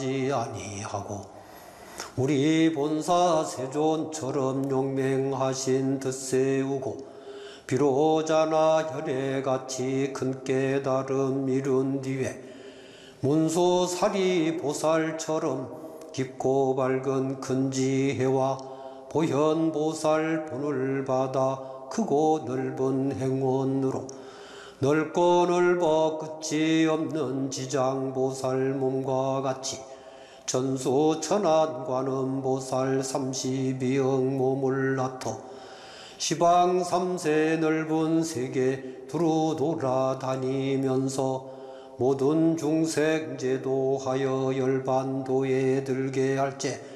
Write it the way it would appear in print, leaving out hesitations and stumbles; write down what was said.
아니하고 우리 본사 세존처럼 용맹하신 듯세우고 비로자나 혈애같이 큰 깨달음 이룬 뒤에 문수사리 보살처럼 깊고 밝은 큰 지혜와 보현보살 본을 받아 크고 넓은 행원으로 넓고 넓어 끝이 없는 지장보살 몸과 같이 전수천안관음보살 32억 몸을 나터 시방 3세 넓은 세계 두루 돌아다니면서 모든 중생 제도하여 열반도에 들게 할제